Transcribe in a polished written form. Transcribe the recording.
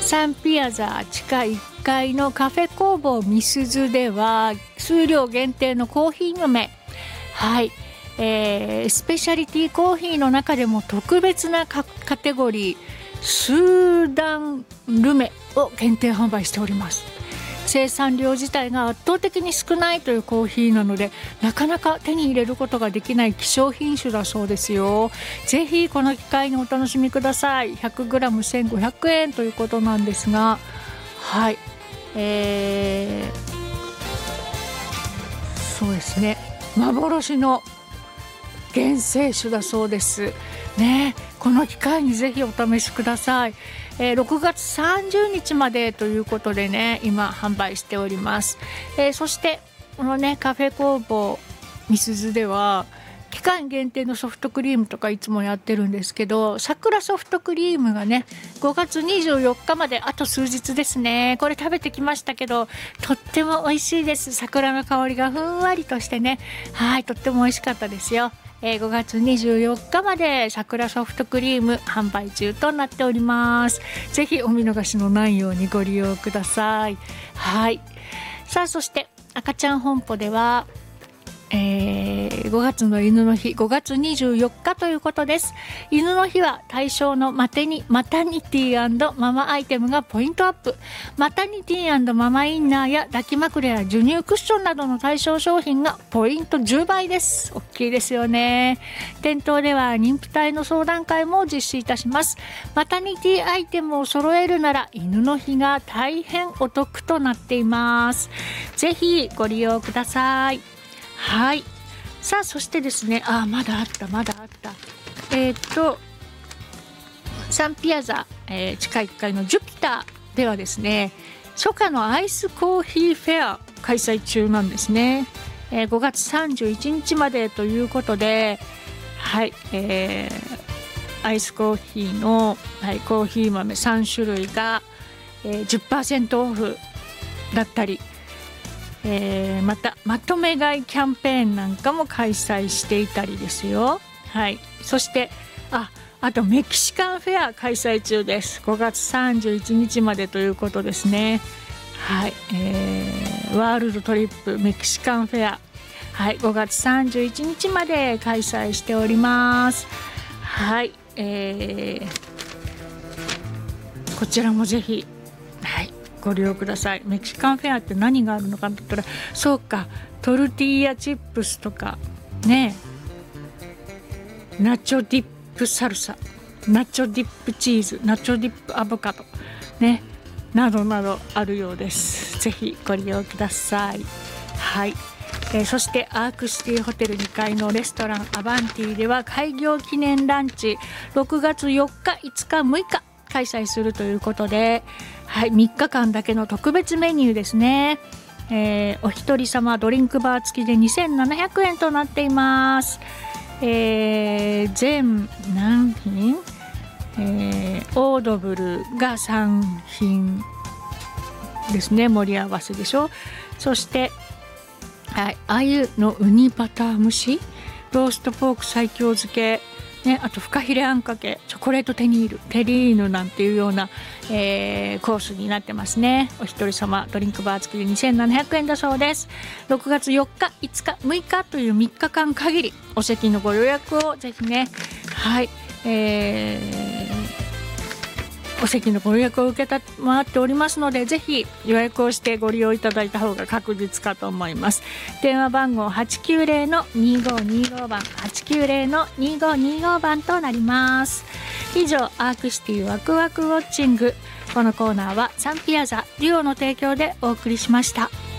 サンピアザ地下1階のカフェ工房みすずでは数量限定のコーヒー豆、はい、スペシャリティコーヒーの中でも特別なカテゴリースーダンルメを限定販売しております。生産量自体が圧倒的に少ないというコーヒーなので、なかなか手に入れることができない希少品種だそうですよ。ぜひこの機会にお楽しみください。 100g1500 円ということなんですが、はい、そうですね、幻の原生種だそうですね。この機会にぜひお試しください。6月30日までということでね、今販売しております。そしてこのねカフェ工房みすずでは期間限定のソフトクリームとかいつもやってるんですけど、桜ソフトクリームがね5月24日まであと数日ですね。これ食べてきましたけど、とっても美味しいです。桜の香りがふんわりとしてね、はい、とっても美味しかったですよ。5月24日まで桜ソフトクリーム販売中となっております。ぜひお見逃しのないようにご利用ください。はい、さあそして赤ちゃん本舗では5月の犬の日5月24日ということです。犬の日は対象のマタニティママアイテムがポイントアップ。マタニティママインナーや抱き枕や授乳クッションなどの対象商品がポイント10倍です。大きいですよね。店頭では妊婦体の相談会も実施いたします。マタニティアイテムを揃えるなら犬の日が大変お得となっています。ぜひご利用ください。はい、さあそしてですね、まだあったサンピアザ、地下1階のジュピターではですね、初夏のアイスコーヒーフェア開催中なんですね。5月31日までということで、はい、アイスコーヒーの、コーヒー豆3種類が、10% オフだったり、またまとめ買いキャンペーンなんかも開催していたりですよ。はい、そしてあとメキシカンフェア開催中です。5月31日までということですね。はい、ワールドトリップメキシカンフェア、はい、5月31日まで開催しております。はい、こちらもぜひ、はい、ご利用ください。メキシカンフェアって何があるのかと言ったら、そうか、トルティーヤチップスとかね、ナチョディップサルサ、ナチョディップチーズ、ナチョディップアボカドね、などなどあるようです。ぜひご利用ください。はい、そしてアークシティホテル2階のレストランアバンティでは開業記念ランチ6月4日5日6日開催するということで、はい、3日間だけの特別メニューですね。お一人様ドリンクバー付きで2700円となっています。全何品、オードブルが3品ですね。盛り合わせでしょ。そして鮎のウニバター蒸し、ローストポーク西京漬けね、あとフカヒレあんかけ、チョコレートテリーヌなんていうような、コースになってますね。お一人様ドリンクバー付きで2700円だそうです。6月4日5日6日という3日間限りお席のご予約をぜひね、はい、お席のご予約を受けたまっておりますので、ぜひ予約をしてご利用いただいた方が確実かと思います。電話番号 890-2525 番 890-2525 番となります。以上、アークシティワクワクウォッチング、このコーナーはサンピアザデュオの提供でお送りしました。